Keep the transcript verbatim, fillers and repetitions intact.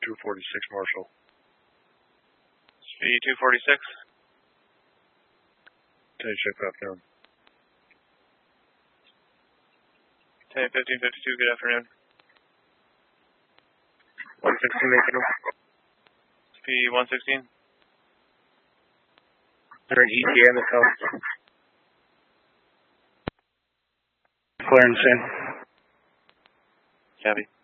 two forty-six, Marshall. Speed two forty-six. Ten check back down. ten fifteen fifty-two, good afternoon. one sixteen, making them. Speed one sixteen. They're an E T A in the south. Clarence in. Copy.